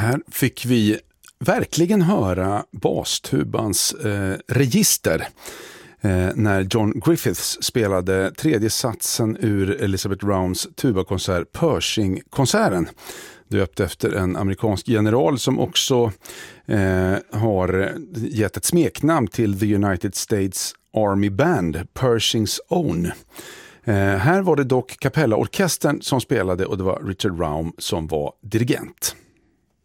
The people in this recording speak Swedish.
Här fick vi verkligen höra bastubans register när John Griffiths spelade tredje satsen ur Elizabeth Rounds tubakonsert Pershing-konserten, döpt efter en amerikansk general som också har gett ett smeknamn till The United States Army Band, Pershings Own. Här var det dock Capellaorkestern som spelade och det var Richard Raum som var dirigent.